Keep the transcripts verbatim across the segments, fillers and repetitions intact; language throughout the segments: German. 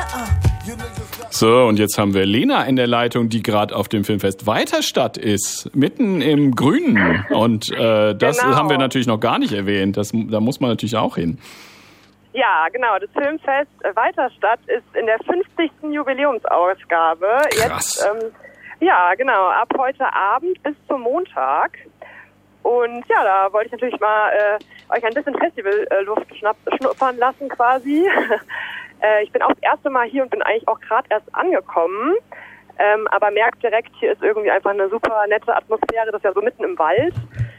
So, und jetzt haben wir Lena in der Leitung, die gerade auf dem Filmfest Weiterstadt ist, mitten im Grünen. Und äh, das genau. haben wir natürlich noch gar nicht erwähnt. Das, da muss man natürlich auch hin. Ja, genau. Das Filmfest Weiterstadt ist in der fünfzigsten Jubiläumsausgabe. Krass. Jetzt, ähm, ja, genau. Ab heute Abend bis zum Montag. Und ja, da wollte ich natürlich mal äh, euch ein bisschen Festivalluft äh, schnuppern lassen quasi. äh, ich bin auch das erste Mal hier und bin eigentlich auch gerade erst angekommen. Ähm, aber merkt direkt, hier ist irgendwie einfach eine super nette Atmosphäre. Das ist ja so mitten im Wald.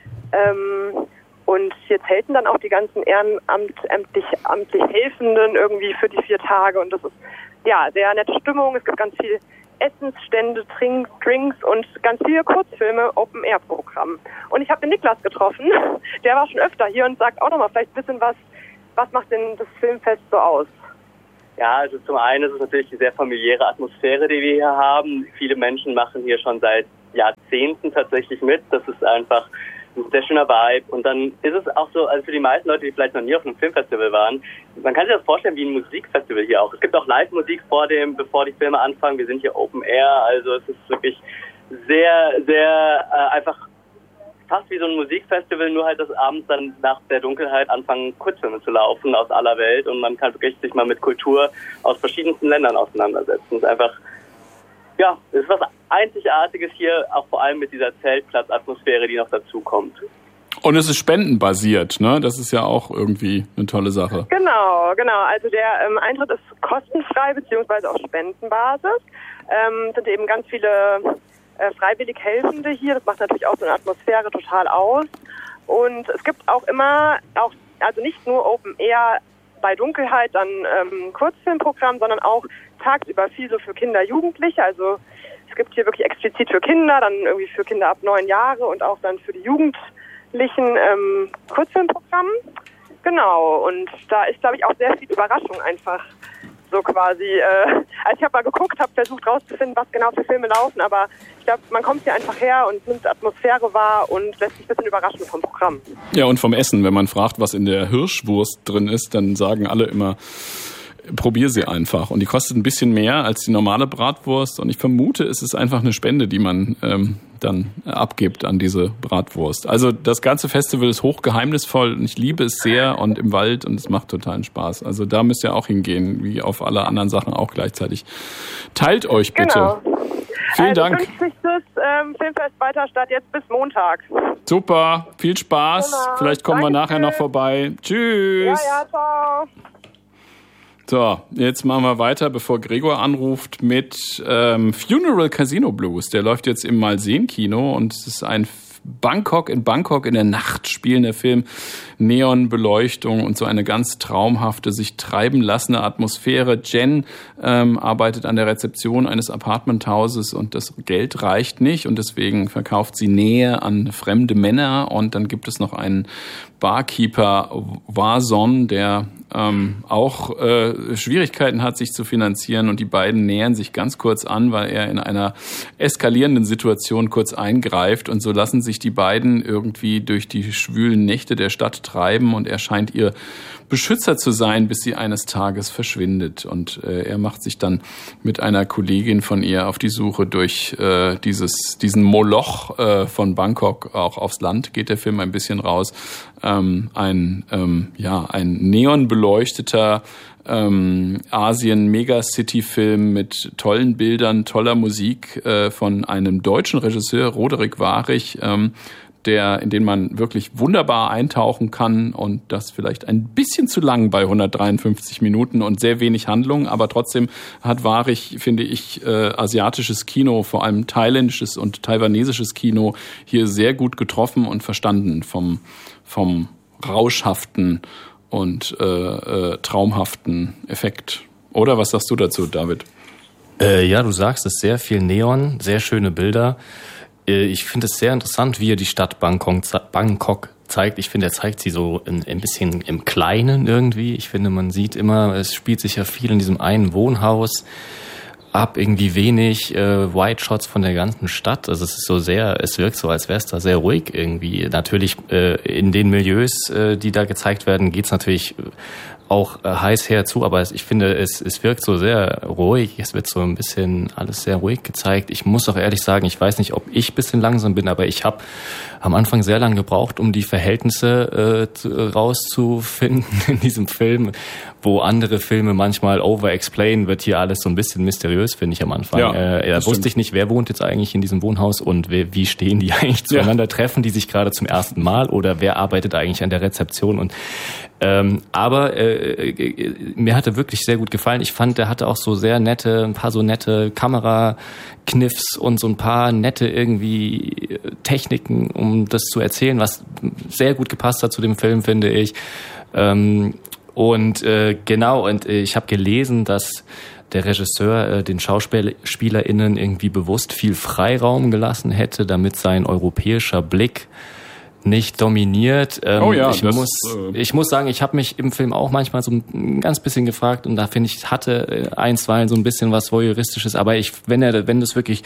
Ähm, und hier zelten dann auch die ganzen ehrenamtlich amtlich Helfenden irgendwie für die vier Tage. Und das ist ja sehr nette Stimmung. Es gibt ganz viel Essensstände, Trinks, Drinks und ganz viele Kurzfilme, Open-Air-Programm. Und ich habe den Niklas getroffen, der war schon öfter hier und sagt auch nochmal vielleicht ein bisschen was, was macht denn das Filmfest so aus? Ja, also zum einen ist es natürlich die sehr familiäre Atmosphäre, die wir hier haben. Viele Menschen machen hier schon seit Jahrzehnten tatsächlich mit. Das ist einfach ein sehr schöner Vibe. Und dann ist es auch so, also für die meisten Leute, die vielleicht noch nie auf einem Filmfestival waren, man kann sich das vorstellen wie ein Musikfestival hier auch. Es gibt auch Live-Musik vor dem, bevor die Filme anfangen. Wir sind hier Open Air, also es ist wirklich sehr, sehr äh, einfach fast wie so ein Musikfestival, nur halt, dass abends dann nach der Dunkelheit anfangen, Kurzfilme zu laufen aus aller Welt und man kann wirklich sich mal mit Kultur aus verschiedensten Ländern auseinandersetzen. Es ist einfach, ja, es ist was Einzigartiges hier, auch vor allem mit dieser Zeltplatzatmosphäre, die noch dazu kommt. Und es ist spendenbasiert, ne? Das ist ja auch irgendwie eine tolle Sache. Genau, genau. Also der ähm, Eintritt ist kostenfrei beziehungsweise auf Spendenbasis. Ähm, sind eben ganz viele äh, freiwillig Helfende hier. Das macht natürlich auch so eine Atmosphäre total aus. Und es gibt auch immer, auch also nicht nur Open Air bei Dunkelheit, dann ähm, Kurzfilmprogramm, sondern auch tagsüber viel so für Kinder, Jugendliche. Also es gibt hier wirklich explizit für Kinder, dann irgendwie für Kinder ab neun Jahre und auch dann für die Jugendlichen ähm, Kurzfilmprogramm. Genau, und da ist, glaube ich, auch sehr viel Überraschung einfach so quasi. Äh, also ich habe mal geguckt, habe versucht rauszufinden, was genau für Filme laufen, aber ich glaube, man kommt hier einfach her und nimmt Atmosphäre wahr und lässt sich ein bisschen überraschen vom Programm. Ja, und vom Essen. Wenn man fragt, was in der Hirschwurst drin ist, dann sagen alle immer, probier sie einfach. Und die kostet ein bisschen mehr als die normale Bratwurst. Und ich vermute, es ist einfach eine Spende, die man ähm, dann abgibt an diese Bratwurst. Also das ganze Festival ist hochgeheimnisvoll und ich liebe es sehr und im Wald und es macht totalen Spaß. Also da müsst ihr auch hingehen, wie auf alle anderen Sachen auch gleichzeitig. Teilt euch bitte. Genau. Vielen also Dank. fünfzigstes Ähm, Filmfest Weiterstadt jetzt bis Montag. Super, viel Spaß. Genau. Vielleicht kommen Danke. wir nachher noch vorbei. Tschüss. Ja, ja, ciao. So, jetzt machen wir weiter, bevor Gregor anruft, mit ähm, Funeral Casino Blues. Der läuft jetzt im Malsehen-Kino und es ist ein Bangkok in Bangkok in der Nacht spielender Film. Neonbeleuchtung und so eine ganz traumhafte, sich treiben lassende Atmosphäre. Jen ähm, arbeitet an der Rezeption eines Apartmenthauses und das Geld reicht nicht und deswegen verkauft sie Nähe an fremde Männer und dann gibt es noch einen Barkeeper Wason, der ähm, auch äh, Schwierigkeiten hat, sich zu finanzieren und die beiden nähern sich ganz kurz an, weil er in einer eskalierenden Situation kurz eingreift und so lassen sich die beiden irgendwie durch die schwülen Nächte der Stadt treiben und er scheint ihr Beschützer zu sein, bis sie eines Tages verschwindet und äh, er macht sich dann mit einer Kollegin von ihr auf die Suche durch äh, dieses diesen Moloch äh, von Bangkok, auch aufs Land geht der Film ein bisschen raus. Ähm, ein ähm, ja ein neonbeleuchteter ähm, Asien-Megacity-Film mit tollen Bildern, toller Musik äh, von einem deutschen Regisseur, Roderick Warich, ähm, der, in den man wirklich wunderbar eintauchen kann und das vielleicht ein bisschen zu lang bei hundertdreiundfünfzig Minuten und sehr wenig Handlung, aber trotzdem hat Warich, finde ich, äh, asiatisches Kino, vor allem thailändisches und taiwanesisches Kino hier sehr gut getroffen und verstanden vom, vom rauschhaften und äh, äh, traumhaften Effekt. Oder was sagst du dazu, David? Äh, ja, du sagst es, sehr viel Neon, sehr schöne Bilder. Ich finde es sehr interessant, wie er die Stadt Bangkok, Bangkok zeigt. Ich finde, er zeigt sie so ein, ein bisschen im Kleinen irgendwie. Ich finde, man sieht immer, es spielt sich ja viel in diesem einen Wohnhaus ab, irgendwie wenig äh, White Shots von der ganzen Stadt. Also es ist so sehr, es wirkt so, als wäre es da sehr ruhig irgendwie. Natürlich äh, in den Milieus, äh, die da gezeigt werden, geht es natürlich auch äh, heiß herzu, aber es, ich finde, es, es wirkt so sehr ruhig, es wird so ein bisschen alles sehr ruhig gezeigt. Ich muss auch ehrlich sagen, ich weiß nicht, ob ich ein bisschen langsam bin, aber ich habe am Anfang sehr lange gebraucht, um die Verhältnisse äh, zu, rauszufinden in diesem Film, wo andere Filme manchmal over-explain, wird hier alles so ein bisschen mysteriös, finde ich am Anfang. Ja, äh, da wusste ich nicht, wer wohnt jetzt eigentlich in diesem Wohnhaus und wer, wie stehen die eigentlich zueinander, ja. treffen die sich gerade zum ersten Mal oder wer arbeitet eigentlich an der Rezeption und ähm, aber äh, mir hatte wirklich sehr gut gefallen. Ich fand, der hatte auch so sehr nette, ein paar so nette Kamerakniffs und so ein paar nette irgendwie Techniken, um das zu erzählen, was sehr gut gepasst hat zu dem Film, finde ich. Ähm, und äh, genau, und äh, ich habe gelesen, dass der Regisseur äh, den SchauspielerInnen irgendwie bewusst viel Freiraum gelassen hätte, damit sein europäischer Blick nicht dominiert. Ähm, oh ja, ich das, muss, äh ich muss sagen, ich habe mich im Film auch manchmal so ein ganz bisschen gefragt und da finde ich, hatte einstweilen so ein bisschen was Voyeuristisches, aber ich, wenn er, wenn das wirklich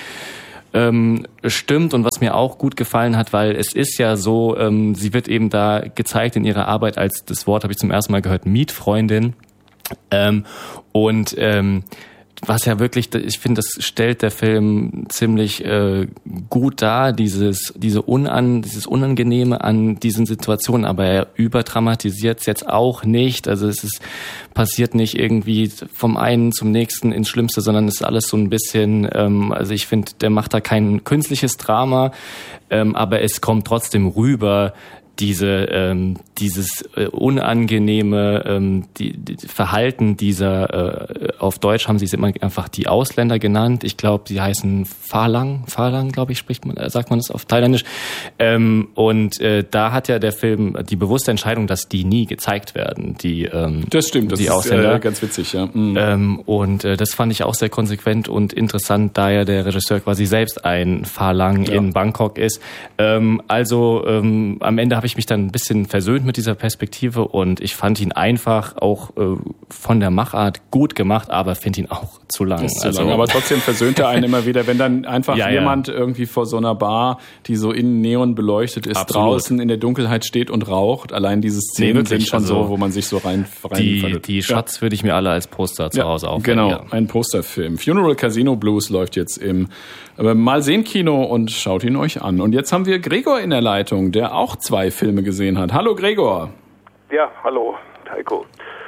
ähm, stimmt und was mir auch gut gefallen hat, weil es ist ja so, ähm, sie wird eben da gezeigt in ihrer Arbeit als, das Wort habe ich zum ersten Mal gehört, Mietfreundin, ähm, und ähm, was ja wirklich, ich finde, das stellt der Film ziemlich äh, gut dar, dieses diese unan, dieses Unangenehme an diesen Situationen, aber er überdramatisiert es jetzt auch nicht, also es ist passiert nicht irgendwie vom einen zum nächsten ins Schlimmste, sondern es ist alles so ein bisschen, ähm, also ich finde, der macht da kein künstliches Drama, ähm, aber es kommt trotzdem rüber, diese ähm, dieses äh, unangenehme ähm, die, die Verhalten dieser äh, auf Deutsch haben sie es immer einfach die Ausländer genannt. Ich glaube, sie heißen Phalang, Phalang, glaube ich, spricht man, sagt man das auf Thailändisch. Ähm, und äh, da hat ja der Film die bewusste Entscheidung, dass die nie gezeigt werden. Die ähm, das stimmt, das die ist Ausländer. Äh, ganz witzig, ja. Mhm. Ähm, und äh, das fand ich auch sehr konsequent und interessant, da ja der Regisseur quasi selbst ein Phalang ja. in Bangkok ist. Ähm, also ähm, am Ende habe ich mich dann ein bisschen versöhnt mit dieser Perspektive und ich fand ihn einfach auch äh, von der Machart gut gemacht, aber finde ihn auch zu lang. Ist zu also, lang. Aber trotzdem versöhnt er einen immer wieder, wenn dann einfach ja, jemand ja. irgendwie vor so einer Bar, die so innen Neon beleuchtet ist, Absolut. draußen in der Dunkelheit steht und raucht. Allein diese Szenen nee, sind schon also, so, wo man sich so rein, rein Die, verliert. die Shots ja. würde ich mir alle als Poster zu ja, Hause aufhängen. Genau, ja. ein Posterfilm. Funeral Casino Blues läuft jetzt im äh, Mal sehen Kino und schaut ihn euch an. Und jetzt haben wir Gregor in der Leitung, der auch zwei Filme gesehen hat. Hallo Gregor. Ja, hallo Heiko.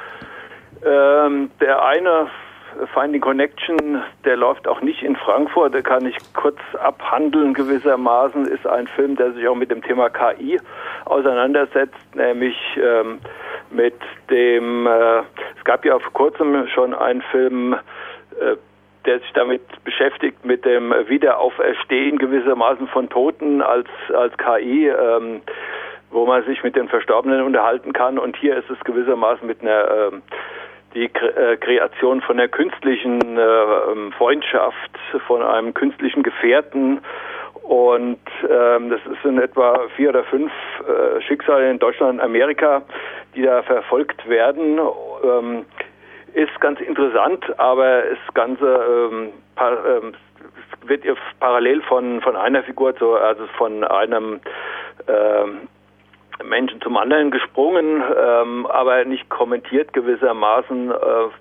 Ähm, der eine, Finding Connection, der läuft auch nicht in Frankfurt, da kann ich kurz abhandeln gewissermaßen, ist ein Film, der sich auch mit dem Thema K I auseinandersetzt, nämlich ähm, mit dem, äh, es gab ja vor kurzem schon einen Film, äh, der sich damit beschäftigt, mit dem Wiederauferstehen gewissermaßen von Toten als, als K I, ähm, wo man sich mit den Verstorbenen unterhalten kann. Und hier ist es gewissermaßen mit einer äh, die Kre- äh, Kreation von einer künstlichen äh, Freundschaft, von einem künstlichen Gefährten. Und ähm, das sind etwa vier oder fünf äh, Schicksale in Deutschland und Amerika, die da verfolgt werden. Ähm, ist ganz interessant, aber das Ganze ähm, par, ähm, wird parallel von von einer Figur, zu, also von einem ähm, Menschen zum anderen gesprungen, ähm, aber nicht kommentiert gewissermaßen. Äh,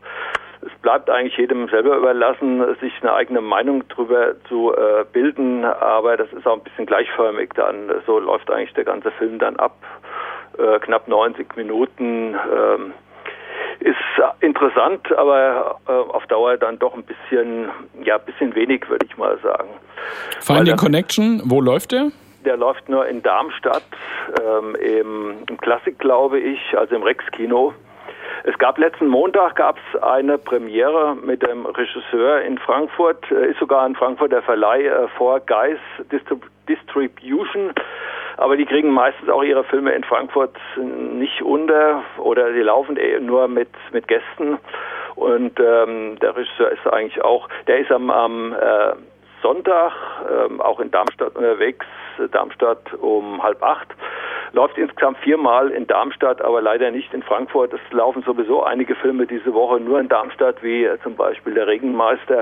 es bleibt eigentlich jedem selber überlassen, sich eine eigene Meinung drüber zu äh, bilden, aber das ist auch ein bisschen gleichförmig dann. So läuft eigentlich der ganze Film dann ab. Äh, knapp neunzig Minuten. Ähm, ist interessant, aber äh, auf Dauer dann doch ein bisschen, ja, ein bisschen wenig, würde ich mal sagen. Finding Connection, wo läuft der? Der läuft nur in Darmstadt, ähm, im, im Klassik, glaube ich, also im Rex-Kino. Es gab letzten Montag gab's eine Premiere mit dem Regisseur in Frankfurt, äh, ist sogar ein Frankfurter Verleih, äh, Four Guys Distrib- Distribution, aber die kriegen meistens auch ihre Filme in Frankfurt nicht unter oder sie laufen nur mit mit Gästen und ähm, der Regisseur ist eigentlich auch, der ist am, am äh, Sonntag ähm, auch in Darmstadt unterwegs, Darmstadt um halb acht. Läuft insgesamt viermal in Darmstadt, aber leider nicht in Frankfurt. Es laufen sowieso einige Filme diese Woche nur in Darmstadt, wie äh, zum Beispiel Der Regenmeister.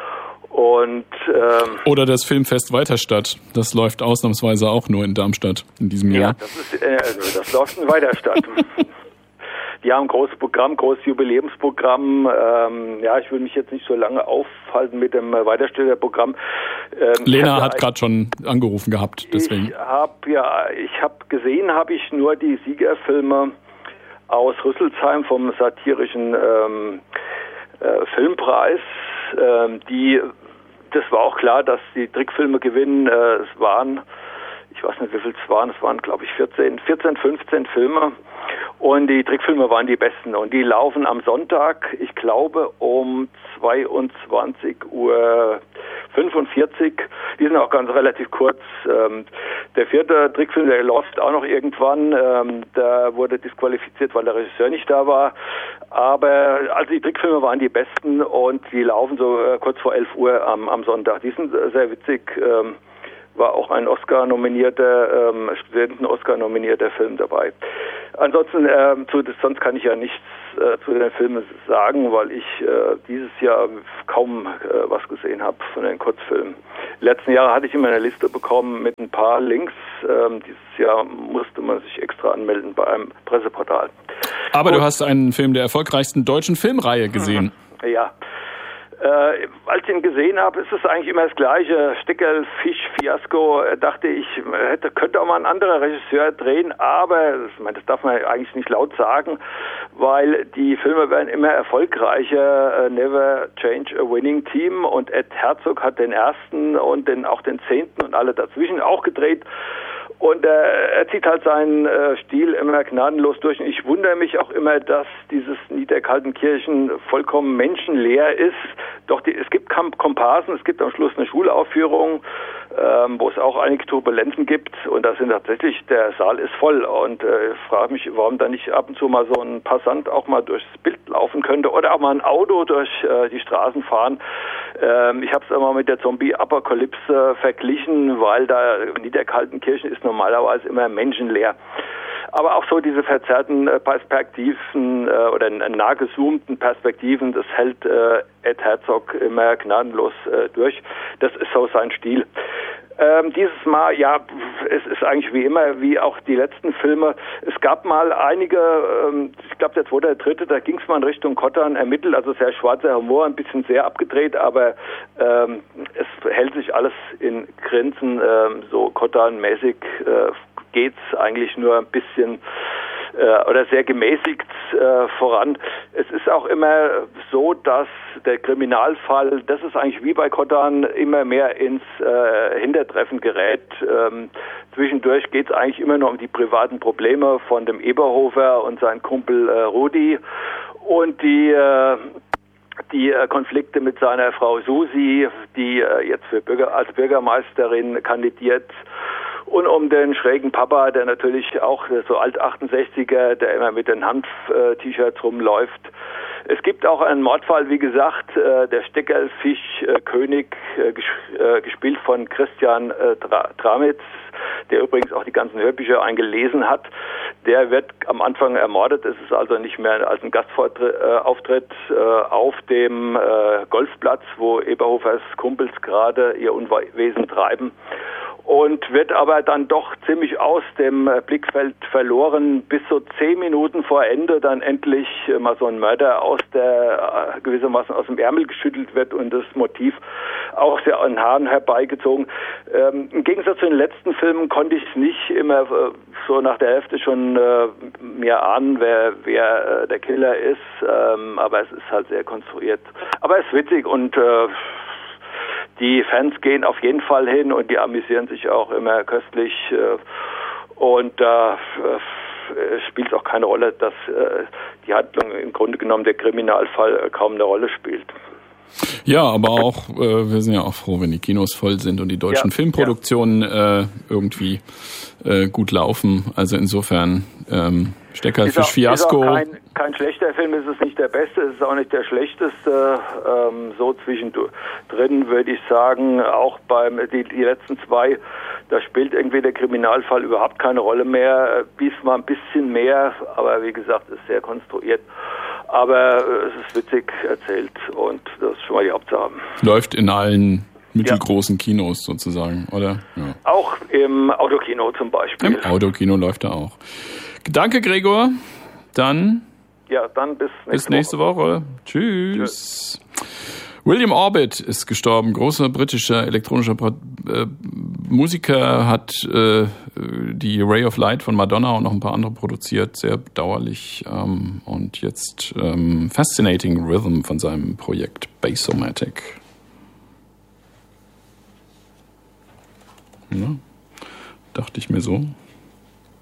Und ähm, oder das Filmfest Weiterstadt. Das läuft ausnahmsweise auch nur in Darmstadt in diesem Jahr. Ja, das ist, äh, also das läuft in Weiterstadt. die haben ein großes Programm, großes Jubiläumsprogramm. Ähm, ja, ich will mich jetzt nicht so lange aufhalten mit dem Weiterstellerprogramm. Ähm, Lena hat gerade schon angerufen gehabt, deswegen. Ich habe ja, ich habe gesehen, habe ich nur die Siegerfilme aus Rüsselsheim vom satirischen ähm, äh, Filmpreis. Ähm, die, das war auch klar, dass die Trickfilme gewinnen. Äh, es waren, ich weiß nicht, wie viel es waren, es waren, glaube ich, vierzehn, vierzehn, fünfzehn Filme. Und die Trickfilme waren die besten. Und die laufen am Sonntag, ich glaube, um zweiundzwanzig Uhr fünfundvierzig. Die sind auch ganz relativ kurz. Ähm, der vierte Trickfilm, der läuft auch noch irgendwann. Ähm, der wurde disqualifiziert, weil der Regisseur nicht da war. Aber also die Trickfilme waren die besten und die laufen so äh, kurz vor elf Uhr am, am Sonntag. Die sind äh, sehr witzig. Ähm, war auch ein Oscar-nominierter, ähm, Studenten-Oscar-nominierter Film dabei. Ansonsten, ähm, zu, sonst kann ich ja nichts äh, zu den Filmen sagen, weil ich äh, dieses Jahr kaum äh, was gesehen habe von den Kurzfilmen. Letzten Jahre hatte ich immer eine Liste bekommen mit ein paar Links. Ähm, dieses Jahr musste man sich extra anmelden bei einem Presseportal. Aber Und, du hast einen Film der erfolgreichsten deutschen Filmreihe gesehen. Ja. Äh, als ich ihn gesehen habe, ist es eigentlich immer das gleiche Stickerl-Fisch-Fiasko. Äh, dachte ich, hätte, könnte auch mal ein anderer Regisseur drehen, aber das, ich meine, das darf man eigentlich nicht laut sagen, weil die Filme werden immer erfolgreicher. Äh, Never Change a Winning Team, und Ed Herzog hat den ersten und den, auch den zehnten und alle dazwischen auch gedreht. Und äh, er zieht halt seinen äh, Stil immer gnadenlos durch. Und ich wundere mich auch immer, dass dieses Niederkaltenkirchen vollkommen menschenleer ist. Doch die, es gibt Komparsen, es gibt am Schluss eine Schulaufführung, ähm, wo es auch einige Turbulenzen gibt. Und da sind tatsächlich, der Saal ist voll. Und äh, ich frage mich, warum da nicht ab und zu mal so ein Passant auch mal durchs Bild laufen könnte oder auch mal ein Auto durch äh, die Straßen fahren. Ähm, ich habe es einmal mit der Zombie-Apokalypse verglichen, weil da Niederkaltenkirchen ist normalerweise immer menschenleer. Aber auch so diese verzerrten äh, Perspektiven äh, oder nah gezoomten Perspektiven, das hält äh, Ed Herzog immer gnadenlos äh, durch. Das ist so sein Stil. Ähm, dieses Mal, ja, es ist eigentlich wie immer, wie auch die letzten Filme. Es gab mal einige, ähm, ich glaube der zweite oder dritte, da ging es mal in Richtung Kottern ermittelt, also sehr schwarzer Humor, ein bisschen sehr abgedreht, aber ähm, es hält sich alles in Grenzen, ähm, so Kottern-mäßig äh, geht's eigentlich nur ein bisschen äh, oder sehr gemäßigt äh, voran. Es ist auch immer so, dass der Kriminalfall, das ist eigentlich wie bei Kottern, immer mehr ins äh, Hintertreffen gerät. Ähm, zwischendurch geht es eigentlich immer nur um die privaten Probleme von dem Eberhofer und seinem Kumpel äh, Rudi und die äh, die äh, Konflikte mit seiner Frau Susi, die äh, jetzt für Bürger, als Bürgermeisterin kandidiert, und um den schrägen Papa, der natürlich auch so alt achtundsechziger, der immer mit den Hanf-T-Shirts rumläuft. Es gibt auch einen Mordfall, wie gesagt, äh, der Steckerlfisch-König, äh, ges- äh, gespielt von Christian äh, Tra- Tramitz, der übrigens auch die ganzen Hörbücher eingelesen hat. Der wird am Anfang ermordet. Es ist also nicht mehr als ein Gastauftritt äh, auf dem äh, Golfplatz, wo Eberhofers Kumpels gerade ihr Unwesen treiben. Und wird aber dann doch ziemlich aus dem Blickfeld verloren, bis so zehn Minuten vor Ende dann endlich mal so ein Mörder aus der gewissermaßen aus dem Ärmel geschüttelt wird und das Motiv auch sehr an Haaren herbeigezogen. Ähm, im Gegensatz zu den letzten Filmen konnte ich nicht immer äh, so nach der Hälfte schon äh, mir ahnen, wer, wer äh, der Killer ist, ähm, aber es ist halt sehr konstruiert. Aber es ist witzig und äh, die Fans gehen auf jeden Fall hin und die amüsieren sich auch immer köstlich. Und da äh, spielt es auch keine Rolle, dass äh, die Handlung im Grunde genommen der Kriminalfall kaum eine Rolle spielt. Ja, aber auch, äh, wir sind ja auch froh, wenn die Kinos voll sind und die deutschen ja, Filmproduktionen ja. äh, irgendwie äh, gut laufen. Also insofern ähm, Steckerlfisch-Fiasko. Ist auch kein, kein schlechter Film, es ist nicht der beste, es ist auch nicht der schlechteste. Ähm, so zwischendrin würde ich sagen, auch beim die, die letzten zwei, da spielt irgendwie der Kriminalfall überhaupt keine Rolle mehr. Diesmal ein bisschen mehr, aber wie gesagt, ist sehr konstruiert. Aber es ist witzig erzählt und das ist schon mal die Hauptsache. Läuft in allen mittelgroßen ja. Kinos sozusagen, oder? Ja. Auch im Autokino zum Beispiel. Im Autokino läuft er auch. Danke, Gregor. Dann Ja, dann bis nächste, bis nächste Woche. Woche. Tschüss. Tschüss. William Orbit ist gestorben, großer britischer elektronischer Pro- äh, Musiker, hat äh, die Ray of Light von Madonna und noch ein paar andere produziert, sehr bedauerlich. Ähm, und jetzt ähm, Fascinating Rhythm von seinem Projekt Bassomatic. Ja, dachte ich mir so.